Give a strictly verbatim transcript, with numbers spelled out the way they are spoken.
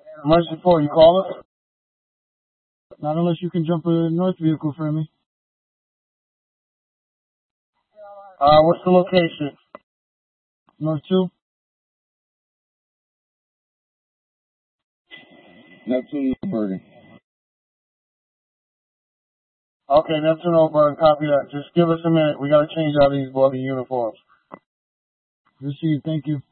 Emergency four, you call us? Not unless you can jump a north vehicle for me. Uh, what's the location? North two? Neptune Obergen. Okay, Neptune Obergen, copy that. Just give us a minute. We gotta change out these bloody uniforms. Received, thank you.